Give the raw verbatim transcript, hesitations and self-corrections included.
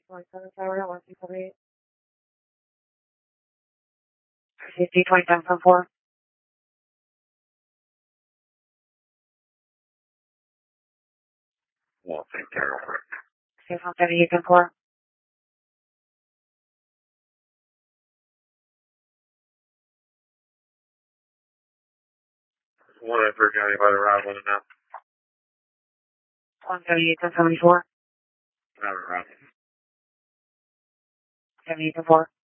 twenty-seven Tower, one two seven eight. Safety twenty-seven seven four. One thing, Tower, over. Safe on seventy-eight seven four. One in Burke County by the route, one and now. one seventy-eight seven seventy-four. Not around. seventy-eight seven four.